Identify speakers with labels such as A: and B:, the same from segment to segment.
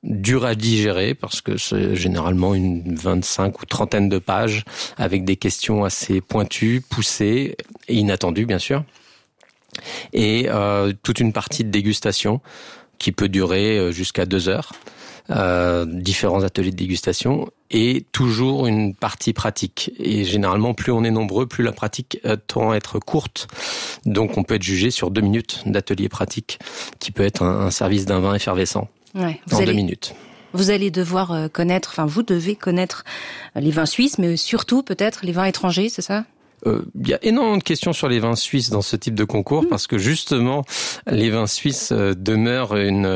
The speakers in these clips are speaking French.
A: dur à digérer parce que c'est généralement une 25 ou 30 de pages avec des questions assez pointues, poussées et inattendues bien sûr. Et toute une partie de dégustation qui peut durer jusqu'à 2 heures. Différents ateliers de dégustation et toujours une partie pratique. Et généralement, plus on est nombreux, plus la pratique tend à être courte. Donc, on peut être jugé sur 2 minutes d'atelier pratique, qui peut être un service d'un vin effervescent en 2 minutes.
B: Vous allez devoir connaître, vous devez connaître les vins suisses, mais surtout peut-être les vins étrangers, c'est ça ?
A: Il y a énormément de questions sur les vins suisses dans ce type de concours parce que justement les vins suisses demeurent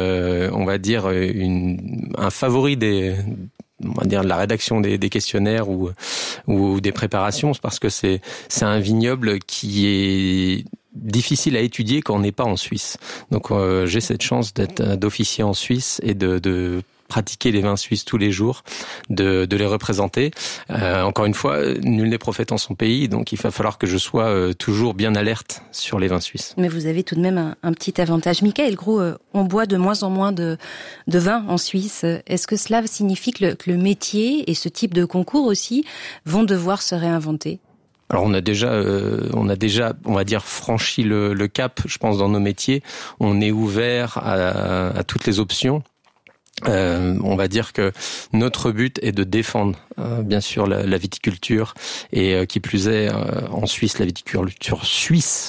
A: un favori de la rédaction des questionnaires ou des préparations, parce que c'est un vignoble qui est difficile à étudier quand on n'est pas en Suisse. Donc j'ai cette chance d'officier en Suisse et de pratiquer les vins suisses tous les jours, de les représenter. Encore une fois, nul n'est prophète en son pays, donc il va falloir que je sois toujours bien alerte sur les vins suisses.
B: Mais vous avez tout de même un petit avantage. Michael Groux, on boit de moins en moins de vin en Suisse. Est-ce que cela signifie que le métier et ce type de concours aussi vont devoir se réinventer ?
A: Alors on a déjà, on va dire, franchi le cap, je pense, dans nos métiers. On est ouvert à toutes les options. On va dire que notre but est de défendre bien sûr la viticulture et qui plus est en Suisse, la viticulture suisse,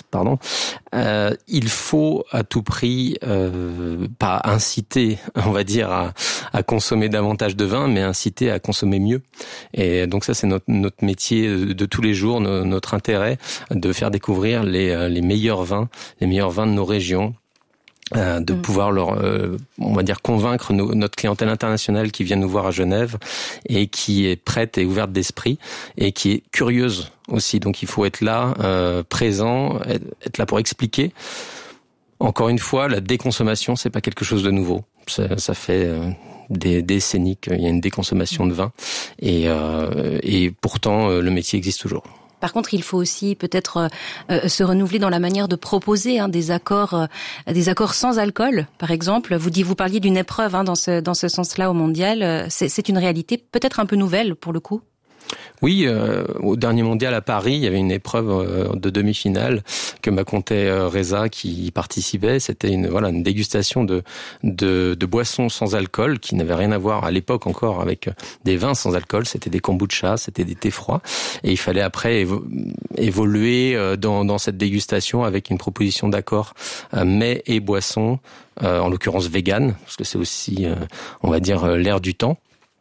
A: il faut à tout prix pas inciter, on va dire, à consommer davantage de vin, mais inciter à consommer mieux. Et donc ça, c'est notre métier de tous les jours, notre intérêt de faire découvrir les meilleurs vins de nos régions. De pouvoir leur, on va dire, convaincre notre clientèle internationale qui vient nous voir à Genève et qui est prête et ouverte d'esprit et qui est curieuse aussi. Donc il faut être là, présent, être là pour expliquer. Encore une fois, la déconsommation, c'est pas quelque chose de nouveau. Ça fait des décennies qu'il y a une déconsommation de vin et pourtant le métier existe toujours.
B: Par contre, il faut aussi peut-être se renouveler dans la manière de proposer des accords sans alcool, par exemple. Vous parliez d'une épreuve dans ce sens-là au mondial. C'est une réalité peut-être un peu nouvelle pour le coup.
A: Oui, au dernier mondial à Paris, il y avait une épreuve de demi-finale que m'a conté Reza qui y participait. C'était une dégustation de boissons sans alcool qui n'avait rien à voir à l'époque encore avec des vins sans alcool. C'était des kombucha, c'était des thés froids. Et il fallait après évoluer dans cette dégustation avec une proposition d'accord mets et boissons, en l'occurrence vegan, parce que c'est aussi, on va dire, l'air du temps.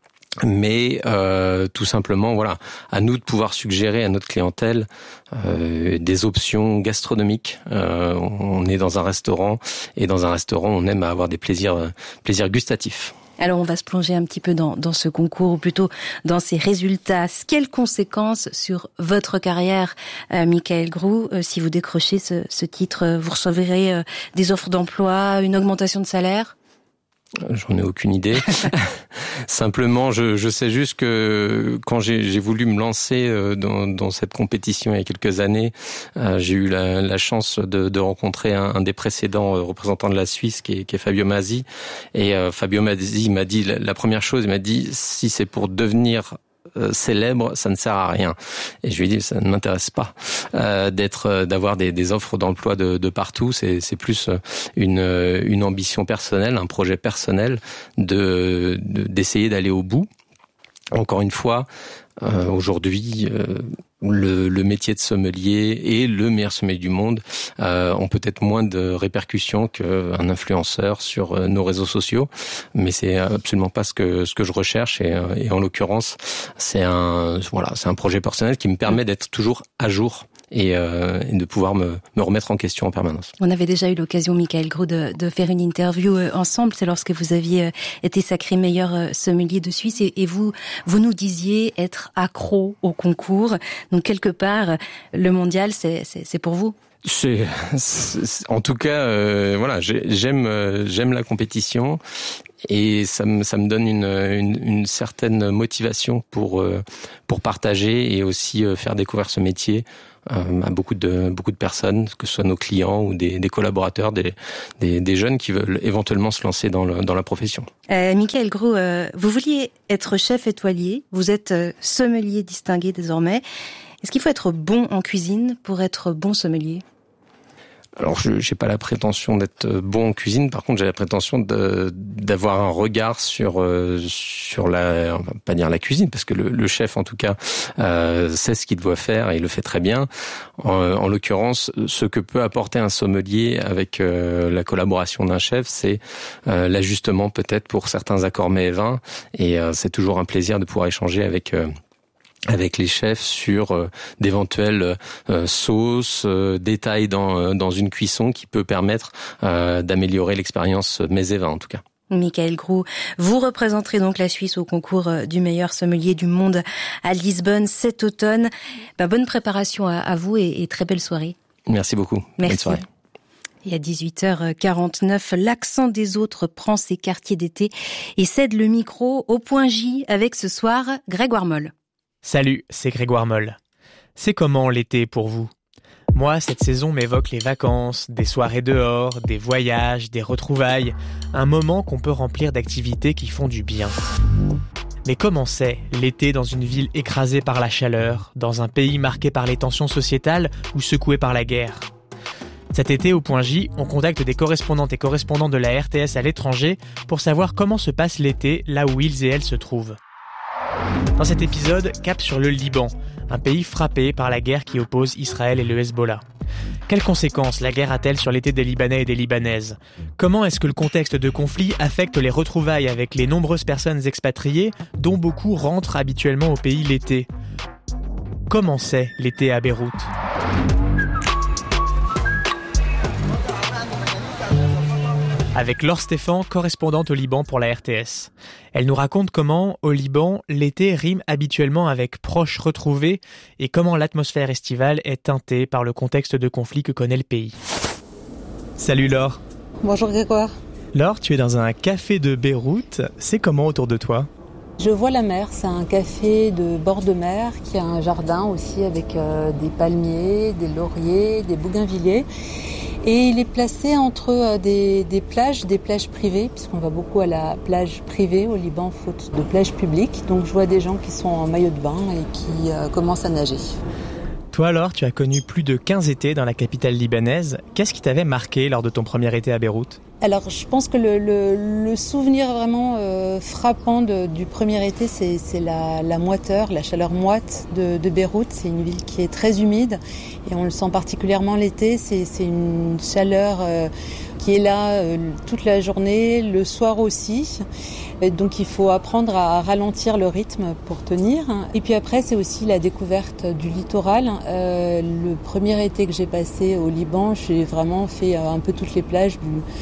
A: Mais tout simplement, à nous de pouvoir suggérer à notre clientèle des options gastronomiques. On est dans un restaurant et dans un restaurant, on aime avoir des plaisirs gustatifs.
B: Alors on va se plonger un petit peu dans ce concours, ou plutôt dans ses résultats. Quelles conséquences sur votre carrière, Michael Groux, si vous décrochez ce titre? Vous recevrez des offres d'emploi, une augmentation de salaire?
A: J'en ai aucune idée. Simplement, je sais juste que quand j'ai voulu me lancer dans cette compétition il y a quelques années, j'ai eu la chance de rencontrer un des précédents représentants de la Suisse qui est Fabio Masi. Et Fabio Masi m'a dit la première chose, il m'a dit si c'est pour devenir célèbre, ça ne sert à rien. Et je lui ai dit, ça ne m'intéresse pas d'avoir des offres d'emploi de partout. C'est plus une ambition personnelle, un projet personnel d'essayer d'aller au bout. Encore une fois, aujourd'hui, le métier de sommelier et le meilleur sommelier du monde ont peut-être moins de répercussions qu'un influenceur sur nos réseaux sociaux, mais c'est absolument pas ce que je recherche et en l'occurrence c'est un projet personnel qui me permet d'être toujours à jour et de pouvoir me remettre en question en permanence.
B: On avait déjà eu l'occasion, Michael Groux, de faire une interview ensemble. C'est lorsque vous aviez été sacré meilleur sommelier de Suisse et vous nous disiez être accro au concours. Donc quelque part, le mondial, c'est pour vous.
A: En tout cas, j'aime la compétition et ça me donne une certaine motivation pour partager et aussi faire découvrir ce métier à beaucoup de personnes, que ce soit nos clients ou des collaborateurs, des jeunes qui veulent éventuellement se lancer dans la profession.
B: Michael Gros, vous vouliez être chef étoilier, vous êtes sommelier distingué désormais. Est-ce qu'il faut être bon en cuisine pour être bon sommelier ?
A: Alors, j'ai pas la prétention d'être bon en cuisine. Par contre, j'ai la prétention d'avoir un regard sur la, on va pas dire la cuisine, parce que le chef, en tout cas, sait ce qu'il doit faire et il le fait très bien. En l'occurrence, ce que peut apporter un sommelier avec la collaboration d'un chef, c'est l'ajustement peut-être pour certains accords mets et vins. Et c'est toujours un plaisir de pouvoir échanger avec les chefs sur d'éventuelles sauces, détails dans une cuisson qui peut permettre d'améliorer l'expérience mets et vins en tout cas.
B: Michael Gros, vous représenterez donc la Suisse au concours du meilleur sommelier du monde à Lisbonne cet automne. Bonne préparation à vous et très belle soirée.
A: Merci beaucoup.
B: Merci.
A: Bonne soirée.
B: Et à 18h49, l'accent des autres prend ses quartiers d'été et cède le micro au point J avec ce soir Grégoire Moll.
C: Salut, c'est Grégoire Moll. C'est comment l'été pour vous ? Moi, cette saison m'évoque les vacances, des soirées dehors, des voyages, des retrouvailles, un moment qu'on peut remplir d'activités qui font du bien. Mais comment c'est l'été dans une ville écrasée par la chaleur, dans un pays marqué par les tensions sociétales ou secoué par la guerre ? Cet été, au Point J, on contacte des correspondantes et correspondants de la RTS à l'étranger pour savoir comment se passe l'été là où ils et elles se trouvent. Dans cet épisode, cap sur le Liban, un pays frappé par la guerre qui oppose Israël et le Hezbollah. Quelles conséquences la guerre a-t-elle sur l'été des Libanais et des Libanaises ? Comment est-ce que le contexte de conflit affecte les retrouvailles avec les nombreuses personnes expatriées, dont beaucoup rentrent habituellement au pays l'été ? Comment c'est l'été à Beyrouth ? Avec Laure Stéphan, correspondante au Liban pour la RTS. Elle nous raconte comment, au Liban, l'été rime habituellement avec proches retrouvés et comment l'atmosphère estivale est teintée par le contexte de conflit que connaît le pays. Salut Laure.
D: Bonjour Grégoire.
C: Laure, tu es dans un café de Beyrouth. C'est comment autour de toi ?
D: Je vois la mer, c'est un café de bord de mer qui a un jardin aussi avec des palmiers, des lauriers, des bougainvilliers. Et il est placé entre des plages privées, puisqu'on va beaucoup à la plage privée au Liban, faute de plage publique. Donc je vois des gens qui sont en maillot de bain et qui commencent à nager.
C: Toi alors, tu as connu plus de 15 étés dans la capitale libanaise. Qu'est-ce qui t'avait marqué lors de ton premier été à Beyrouth ?
D: Alors je pense que le souvenir vraiment frappant du premier été, c'est la moiteur, la chaleur moite de Beyrouth. C'est une ville qui est très humide et on le sent particulièrement l'été. C'est une chaleur qui est là toute la journée, le soir aussi. Et donc il faut apprendre à ralentir le rythme pour tenir. Et puis après, c'est aussi la découverte du littoral. Le premier été que j'ai passé au Liban, j'ai vraiment fait un peu toutes les plages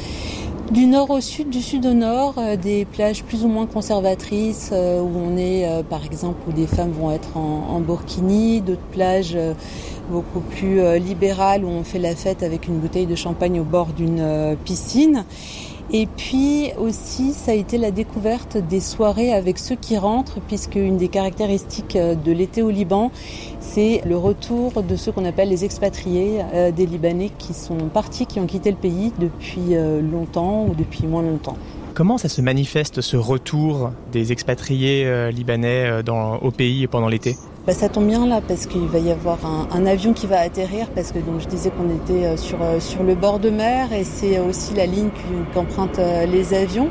D: du nord au sud, du sud au nord, des plages plus ou moins conservatrices où on est, par exemple, où des femmes vont être en burkini, d'autres plages beaucoup plus libérales où on fait la fête avec une bouteille de champagne au bord d'une piscine. Et puis aussi, ça a été la découverte des soirées avec ceux qui rentrent, puisque une des caractéristiques de l'été au Liban, c'est le retour de ceux qu'on appelle les expatriés, des Libanais qui sont partis, qui ont quitté le pays depuis longtemps ou depuis moins longtemps.
C: Comment ça se manifeste, ce retour des expatriés libanais au pays pendant l'été ?
D: Ça tombe bien là parce qu'il va y avoir un avion qui va atterrir parce que donc je disais qu'on était sur le bord de mer et c'est aussi la ligne qu'empruntent les avions.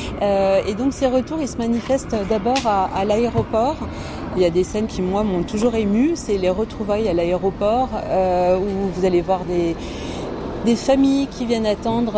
D: Et donc ces retours, ils se manifestent d'abord à l'aéroport. Il y a des scènes qui moi m'ont toujours émue, c'est les retrouvailles à l'aéroport où vous allez voir des familles qui viennent attendre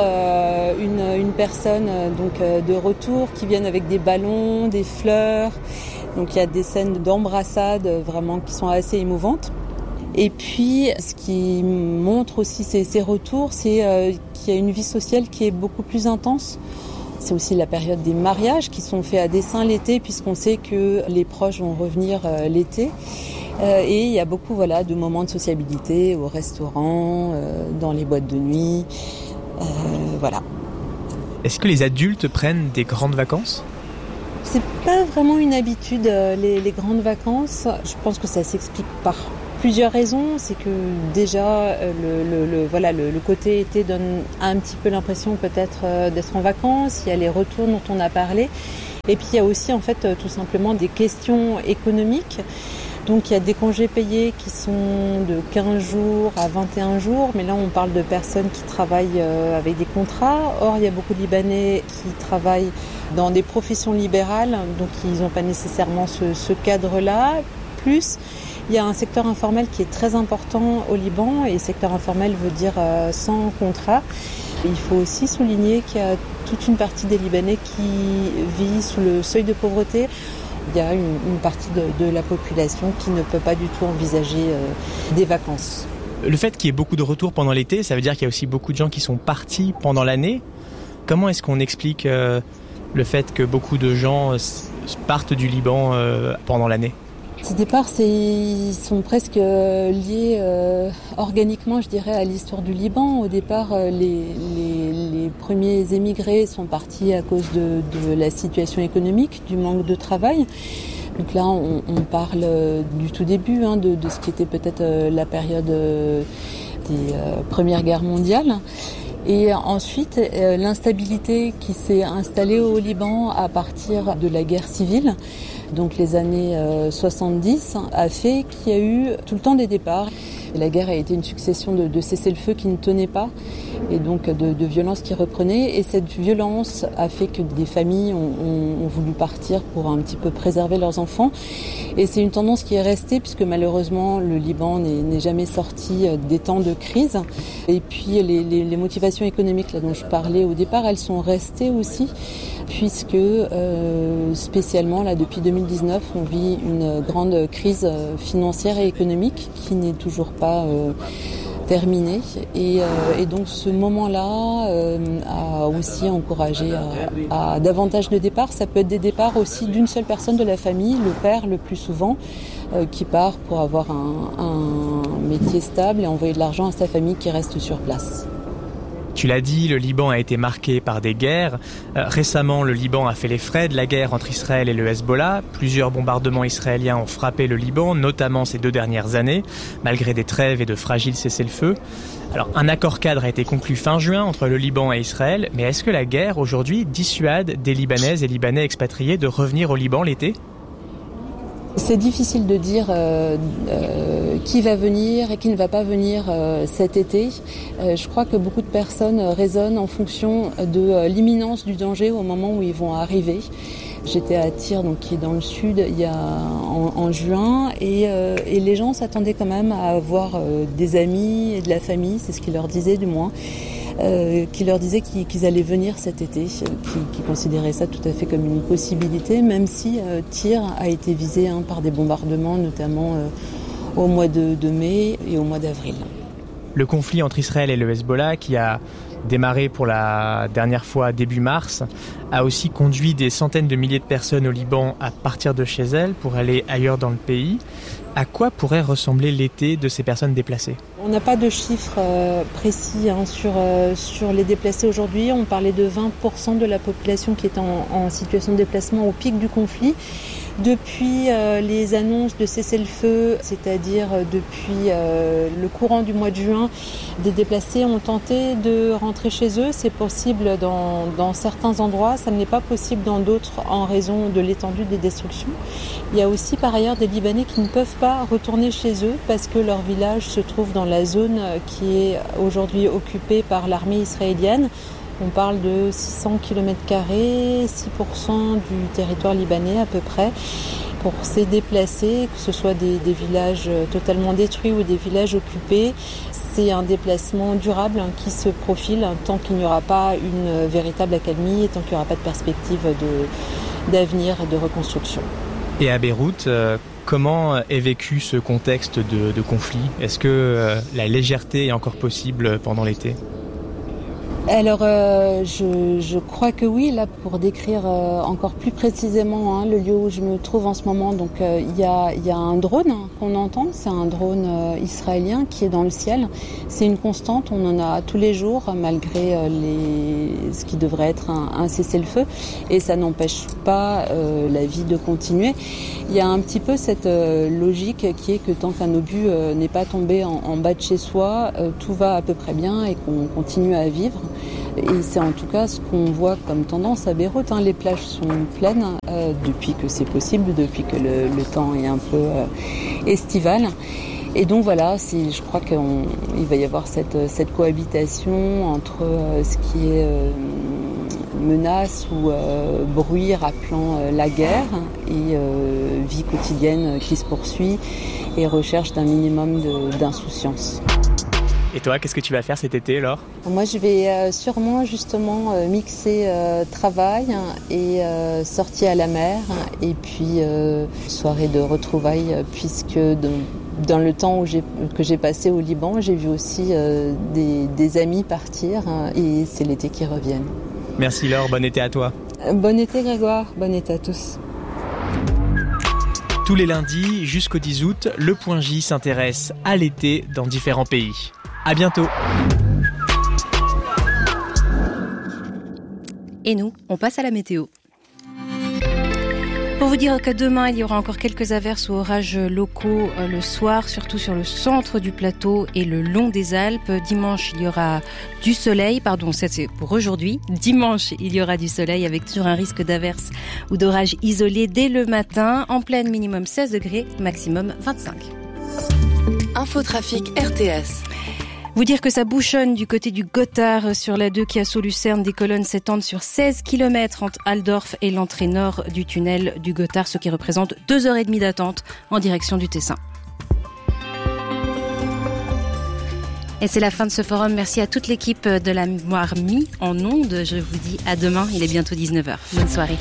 D: une personne de retour, qui viennent avec des ballons, des fleurs. Donc il y a des scènes d'embrassade vraiment qui sont assez émouvantes. Et puis ce qui montre aussi ces retours, c'est qu'il y a une vie sociale qui est beaucoup plus intense. C'est aussi la période des mariages qui sont faits à dessein l'été puisqu'on sait que les proches vont revenir l'été. Et il y a beaucoup de moments de sociabilité au restaurant, dans les boîtes de nuit. Voilà.
C: Est-ce que les adultes prennent des grandes vacances ?
D: C'est pas vraiment une habitude, les grandes vacances. Je pense que ça s'explique par plusieurs raisons. C'est que déjà, le côté été donne un petit peu l'impression peut-être d'être en vacances. Il y a les retours dont on a parlé. Et puis il y a aussi en fait tout simplement des questions économiques. Donc il y a des congés payés qui sont de 15 jours à 21 jours, mais là on parle de personnes qui travaillent avec des contrats. Or il y a beaucoup de Libanais qui travaillent dans des professions libérales, donc ils n'ont pas nécessairement ce cadre-là. Plus il y a un secteur informel qui est très important au Liban, et secteur informel veut dire sans contrat. Il faut aussi souligner qu'il y a toute une partie des Libanais qui vit sous le seuil de pauvreté. Il y a une partie de la population qui ne peut pas du tout envisager des vacances.
C: Le fait qu'il y ait beaucoup de retours pendant l'été, ça veut dire qu'il y a aussi beaucoup de gens qui sont partis pendant l'année. Comment est-ce qu'on explique le fait que beaucoup de gens partent du Liban pendant l'année ?
D: Ces départs, ils sont presque liés organiquement, je dirais, à l'histoire du Liban. Au départ, les premiers émigrés sont partis à cause de la situation économique, du manque de travail. Donc là, on parle du tout début, de ce qui était peut-être la période des Premières Guerres mondiales. Et ensuite, l'instabilité qui s'est installée au Liban à partir de la guerre civile, donc les années 70, a fait qu'il y a eu tout le temps des départs. La guerre a été une succession de cessez-le-feu qui ne tenaient pas, et donc de violences qui reprenaient. Et cette violence a fait que des familles ont voulu partir pour un petit peu préserver leurs enfants. Et c'est une tendance qui est restée, puisque malheureusement le Liban n'est jamais sorti des temps de crise. Et puis les motivations économiques là, dont je parlais au départ, elles sont restées aussi, puisque spécialement là depuis 2019, on vit une grande crise financière et économique qui n'est toujours pas terminée. Et donc ce moment-là a aussi encouragé à davantage de départs. Ça peut être des départs aussi d'une seule personne de la famille, le père le plus souvent, qui part pour avoir un métier stable et envoyer de l'argent à sa famille qui reste sur place.
C: Tu l'as dit, le Liban a été marqué par des guerres. Récemment, le Liban a fait les frais de la guerre entre Israël et le Hezbollah. Plusieurs bombardements israéliens ont frappé le Liban, notamment ces 2 dernières années, malgré des trêves et de fragiles cessez-le-feu. Alors, un accord cadre a été conclu fin juin entre le Liban et Israël, mais est-ce que la guerre, aujourd'hui, dissuade des Libanaises et Libanais expatriés de revenir au Liban l'été ?
D: C'est difficile de dire qui va venir et qui ne va pas venir cet été. Je crois que beaucoup de personnes raisonnent en fonction de l'imminence du danger au moment où ils vont arriver. J'étais à Tyr, donc qui est dans le sud, en juin, et les gens s'attendaient quand même à avoir des amis et de la famille, c'est ce qu'ils leur disaient du moins. Qui leur disaient qu'ils allaient venir cet été, qui considéraient ça tout à fait comme une possibilité, même si Tyr a été visé par des bombardements, notamment au mois de mai et au mois d'avril.
C: Le conflit entre Israël et le Hezbollah, qui a démarré pour la dernière fois début mars, a aussi conduit des centaines de milliers de personnes au Liban à partir de chez elles pour aller ailleurs dans le pays. À quoi pourrait ressembler l'été de ces personnes déplacées ?
D: On n'a pas de chiffres précis sur les déplacés aujourd'hui. On parlait de 20% de la population qui est en situation de déplacement au pic du conflit. Depuis les annonces de cessez-le-feu, c'est-à-dire depuis le courant du mois de juin, des déplacés ont tenté de rentrer chez eux. C'est possible dans certains endroits, ça n'est pas possible dans d'autres en raison de l'étendue des destructions. Il y a aussi par ailleurs des Libanais qui ne peuvent pas retourner chez eux parce que leur village se trouve dans la zone qui est aujourd'hui occupée par l'armée israélienne. On parle de 600 km², 6% du territoire libanais à peu près. Pour ces déplacés, que ce soit des villages totalement détruits ou des villages occupés, c'est un déplacement durable qui se profile tant qu'il n'y aura pas une véritable accalmie et tant qu'il n'y aura pas de perspective d'avenir et de reconstruction.
C: Et à Beyrouth, comment est vécu ce contexte de conflit ? Est-ce que la légèreté est encore possible pendant l'été ?
D: Alors, je crois que oui, là, pour décrire encore plus précisément le lieu où je me trouve en ce moment, donc il y a un drone qu'on entend, c'est un drone israélien qui est dans le ciel. C'est une constante, on en a tous les jours, malgré ce qui devrait être un cessez-le-feu, et ça n'empêche pas la vie de continuer. Il y a un petit peu cette logique qui est que tant qu'un obus n'est pas tombé en bas de chez soi, tout va à peu près bien et qu'on continue à vivre. Et c'est en tout cas ce qu'on voit comme tendance à Beyrouth. Les plages sont pleines depuis que c'est possible, depuis que le temps est un peu estival. Et donc voilà, je crois qu'il va y avoir cette cohabitation entre ce qui est menace ou bruit rappelant la guerre et vie quotidienne qui se poursuit et recherche d'un minimum d'insouciance.
C: Et toi, qu'est-ce que tu vas faire cet été, Laure ?
D: Moi, je vais sûrement justement mixer travail et sortie à la mer et puis soirée de retrouvailles puisque dans le temps que j'ai passé au Liban, j'ai vu aussi des amis partir et c'est l'été qui reviennent.
C: Merci Laure, bon été à toi.
D: Bon été Grégoire, bon été à tous.
C: Tous les lundis jusqu'au 10 août, le Point J s'intéresse à l'été dans différents pays. À bientôt.
B: Et nous, on passe à la météo. Pour vous dire que demain, il y aura encore quelques averses ou orages locaux le soir, surtout sur le centre du plateau et le long des Alpes. Dimanche, il y aura du soleil. Ça c'est pour aujourd'hui. Dimanche, il y aura du soleil avec toujours un risque d'averses ou d'orages isolés dès le matin. En pleine, minimum 16 degrés, maximum 25.
E: Infotrafic RTS.
B: Vous dire que ça bouchonne du côté du Gothard sur la 2 qui a Lucerne. Des colonnes s'étendent sur 16 km entre Altdorf et l'entrée nord du tunnel du Gothard, ce qui représente 2h30 d'attente en direction du Tessin. Et c'est la fin de ce forum. Merci à toute l'équipe de la Mémoire mis en ondes. Je vous dis à demain. Il est bientôt 19h. Bonne soirée.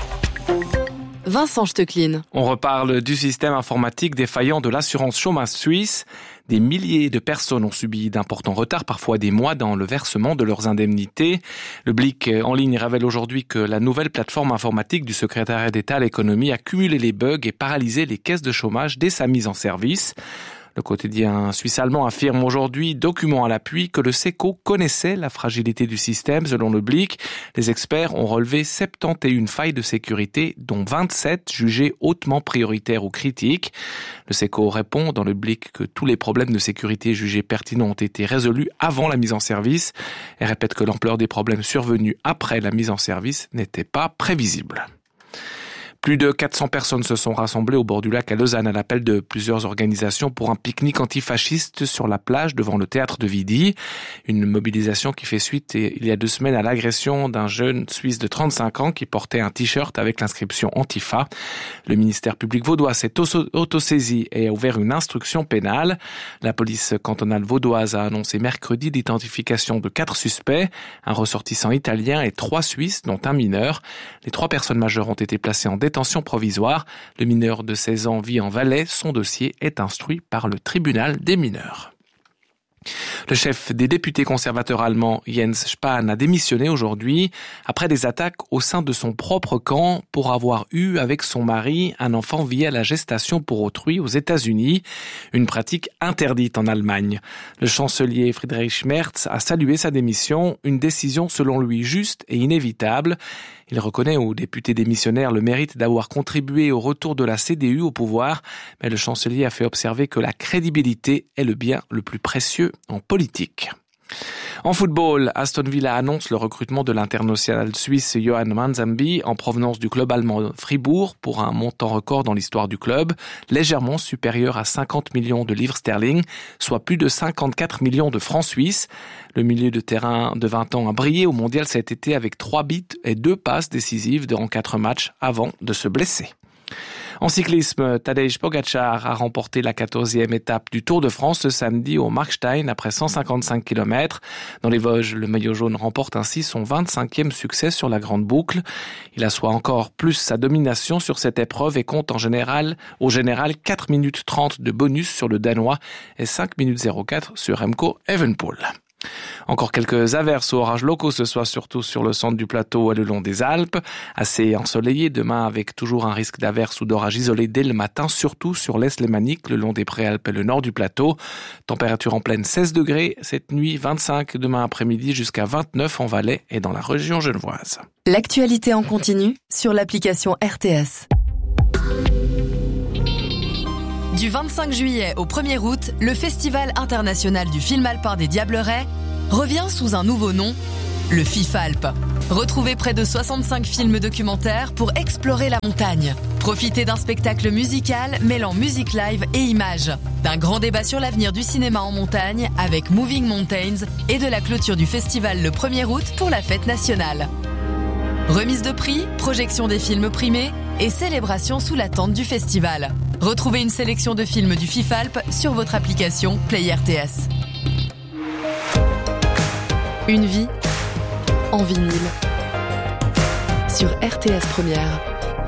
E: Vincent Stecklin.
F: On reparle du système informatique défaillant de l'assurance chômage suisse. Des milliers de personnes ont subi d'importants retards, parfois des mois, dans le versement de leurs indemnités. Le Blick en ligne révèle aujourd'hui que la nouvelle plateforme informatique du secrétariat d'État à l'économie a cumulé les bugs et paralysé les caisses de chômage dès sa mise en service. Le quotidien suisse-allemand affirme aujourd'hui, document à l'appui, que le SECO connaissait la fragilité du système. Selon le Blick, les experts ont relevé 71 failles de sécurité, dont 27 jugées hautement prioritaires ou critiques. Le SECO répond dans le Blick que tous les problèmes de sécurité jugés pertinents ont été résolus avant la mise en service et répète que l'ampleur des problèmes survenus après la mise en service n'était pas prévisible. Plus de 400 personnes se sont rassemblées au bord du lac à Lausanne à l'appel de plusieurs organisations pour un pique-nique antifasciste sur la plage devant le théâtre de Vidi. Une mobilisation qui fait suite il y a 2 semaines à l'agression d'un jeune Suisse de 35 ans qui portait un t-shirt avec l'inscription Antifa. Le ministère public vaudois s'est autosaisi et a ouvert une instruction pénale. La police cantonale vaudoise a annoncé mercredi l'identification de 4 suspects, un ressortissant italien et 3 Suisses, dont un mineur. Les 3 personnes majeures ont été placées en détention provisoire. Le mineur de 16 ans vit en Valais. Son dossier est instruit par le tribunal des mineurs. Le chef des députés conservateurs allemands, Jens Spahn, a démissionné aujourd'hui après des attaques au sein de son propre camp pour avoir eu avec son mari un enfant via la gestation pour autrui aux États-Unis, une pratique interdite en Allemagne. Le chancelier Friedrich Merz a salué sa démission, une décision selon lui juste et inévitable. Il reconnaît aux députés démissionnaires le mérite d'avoir contribué au retour de la CDU au pouvoir, mais le chancelier a fait observer que la crédibilité est le bien le plus précieux en politique. En football, Aston Villa annonce le recrutement de l'international suisse Johan Manzambi en provenance du club allemand Fribourg pour un montant record dans l'histoire du club, légèrement supérieur à 50 millions de livres sterling, soit plus de 54 millions de francs suisses. Le milieu de terrain de 20 ans a brillé au mondial cet été avec 3 buts et 2 passes décisives durant 4 matchs avant de se blesser. En cyclisme, Tadej Pogačar a remporté la 14e étape du Tour de France ce samedi au Markstein après 155 km. Dans les Vosges, le maillot jaune remporte ainsi son 25e succès sur la grande boucle. Il assoit encore plus sa domination sur cette épreuve et compte au général 4 minutes 30 de bonus sur le Danois et 5 minutes 04 sur Remco Evenepoel. Encore quelques averses ou orages locaux ce soir, surtout sur le centre du plateau et le long des Alpes. Assez ensoleillé demain avec toujours un risque d'averses ou d'orages isolés dès le matin, surtout sur l'est lémanique, le long des préalpes et le nord du plateau. Température en pleine 16 degrés, cette nuit 25 demain après-midi jusqu'à 29 en Valais et dans la région genevoise.
E: L'actualité en continu sur l'application RTS. Du 25 juillet au 1er août, le Festival international du film alpin des Diablerets revient sous un nouveau nom, le FIFALP. Retrouvez près de 65 films documentaires pour explorer la montagne. Profitez d'un spectacle musical mêlant musique live et images. D'un grand débat sur l'avenir du cinéma en montagne avec Moving Mountains et de la clôture du festival le 1er août pour la fête nationale. Remise de prix, projection des films primés et célébration sous la tente du festival. Retrouvez une sélection de films du FIFALP sur votre application Play RTS. Une vie en vinyle sur RTS Première.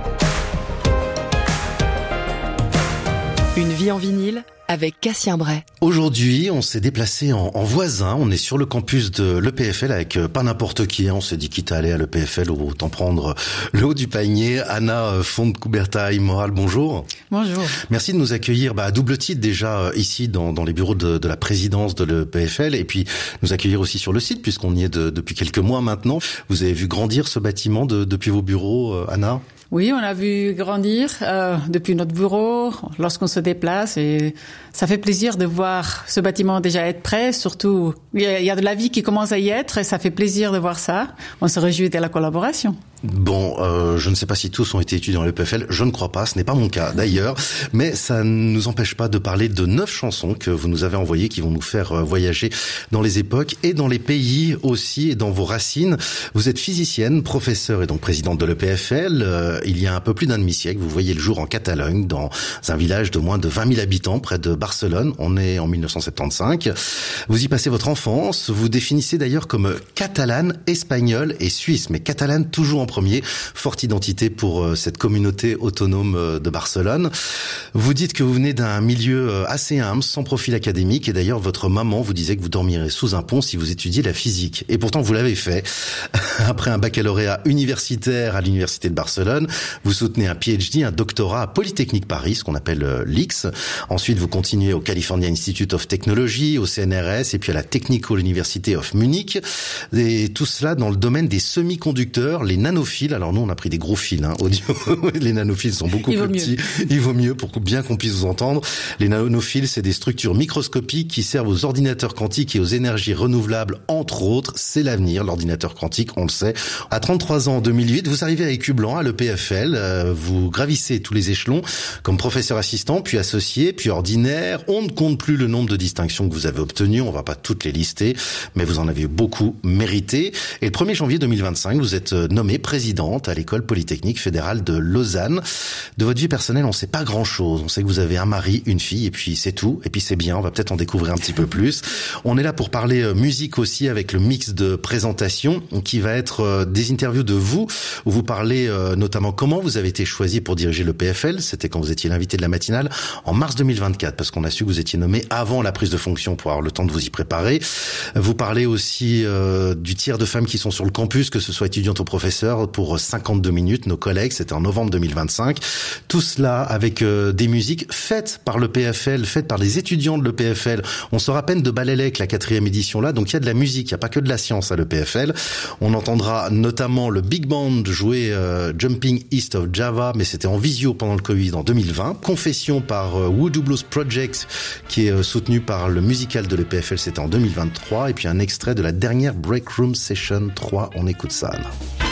E: Une vie en vinyle avec Cassien Bray.
G: Aujourd'hui, on s'est déplacé en voisin. On est sur le campus de l'EPFL avec pas n'importe qui. On s'est dit quitte à aller à l'EPFL, autant prendre le haut du panier. Anna Font-Coubertin-Moral, bonjour.
D: Bonjour.
G: Merci de nous accueillir à double titre déjà ici dans les bureaux de la présidence de l'EPFL et puis nous accueillir aussi sur le site puisqu'on y est depuis quelques mois maintenant. Vous avez vu grandir ce bâtiment depuis vos bureaux, Anna ?
H: Oui, on a vu grandir depuis notre bureau lorsqu'on se déplace et ça fait plaisir de voir ce bâtiment déjà être prêt. Surtout, il y a de la vie qui commence à y être et ça fait plaisir de voir ça. On se réjouit de la collaboration.
G: Bon, je ne sais pas si tous ont été étudiants à l'EPFL, je ne crois pas, ce n'est pas mon cas d'ailleurs, mais ça ne nous empêche pas de parler de 9 chansons que vous nous avez envoyées qui vont nous faire voyager dans les époques et dans les pays aussi et dans vos racines. Vous êtes physicienne, professeure et donc présidente de l'EPFL. Il y a un peu plus d'un demi-siècle, vous voyez le jour en Catalogne, dans un village de moins de 20 000 habitants près de Barcelone. On est en 1975. Vous y passez votre enfance, vous définissez d'ailleurs comme catalane, espagnole et suisse, mais catalane toujours en premier, forte identité pour cette communauté autonome de Barcelone. Vous dites que vous venez d'un milieu assez humble, sans profil académique, et d'ailleurs votre maman vous disait que vous dormirez sous un pont si vous étudiez la physique. Et pourtant vous l'avez fait. Après un baccalauréat universitaire à l'université de Barcelone, vous soutenez un PhD, un doctorat à Polytechnique Paris, ce qu'on appelle l'IX. Ensuite vous continuez au California Institute of Technology, au CNRS, et puis à la Technical University of Munich. Et tout cela dans le domaine des semi-conducteurs, les nanophiles. Alors nous, on a pris des gros fils audio. Les nanophiles sont beaucoup plus petits. Il vaut mieux pour bien qu'on puisse vous entendre. Les nanophiles, c'est des structures microscopiques qui servent aux ordinateurs quantiques et aux énergies renouvelables, entre autres. C'est l'avenir, l'ordinateur quantique, on le sait. À 33 ans, en 2008, vous arrivez à Écublanc, à l'EPFL. Vous gravissez tous les échelons comme professeur assistant, puis associé, puis ordinaire. On ne compte plus le nombre de distinctions que vous avez obtenues. On va pas toutes les lister, mais vous en avez beaucoup mérité. Et le 1er janvier 2025, vous êtes nommé présidente à l'école polytechnique fédérale de Lausanne. De votre vie personnelle, on sait pas grand-chose. On sait que vous avez un mari, une fille, et puis c'est tout. Et puis c'est bien, on va peut-être en découvrir un petit peu plus. On est là pour parler musique aussi avec le mix de présentation qui va être des interviews de vous, où vous parlez notamment comment vous avez été choisi pour diriger le PFL. C'était quand vous étiez l'invité de la matinale en mars 2024, parce qu'on a su que vous étiez nommé avant la prise de fonction pour avoir le temps de vous y préparer. Vous parlez aussi du tiers de femmes qui sont sur le campus, que ce soit étudiantes ou professeurs, pour 52 minutes, nos collègues, c'était en novembre 2025. Tout cela avec des musiques faites par le PFL, faites par les étudiants de l'EPFL. On sort à peine de Balélec, la 4e édition là, donc il y a de la musique, il n'y a pas que de la science à l'EPFL. On entendra notamment le Big Band jouer Jumping East of Java, mais c'était en visio pendant le Covid en 2020. Confession par Voodoo Blues Project, qui est soutenu par le musical de l'EPFL, c'était en 2023. Et puis un extrait de la dernière Break Room Session 3, on écoute ça, Anna.